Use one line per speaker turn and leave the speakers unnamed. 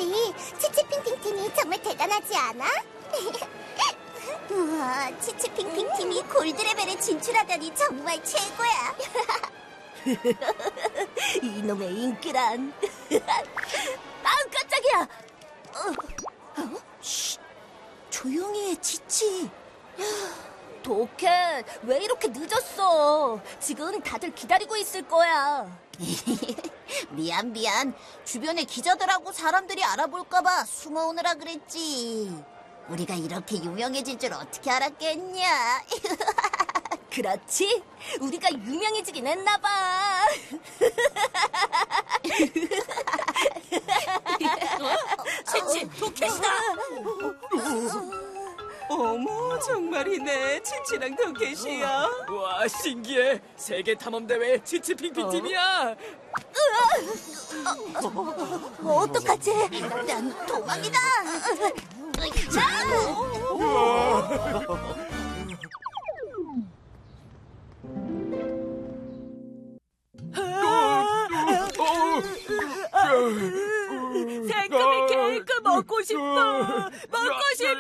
그렇지. 치치핑핑 팀이 정말 대단하지 않아? 우와, 치치핑핑 팀이 골드레벨에 진출하다니 정말 최고야.
이놈의 인기란. 아, 깜짝이야. 쉿, 조용히 해, 치치. 도켓, 왜 이렇게 늦었어? 지금 다들 기다리고 있을 거야.
미안. 주변에 기자들하고 사람들이 알아볼까봐 숨어오느라 그랬지. 우리가 이렇게 유명해질 줄 어떻게 알았겠냐.
그렇지? 우리가 유명해지긴 했나 봐.
치치, 도켓이다. 어머, 정말이네. 치치랑 도켓이야.
와, 신기해. 세계 탐험 대회 치치핑핑 팀이야.
어떡하지?
난 도망이다.
새콤이 케이크 먹고 싶어. 먹고 싶어.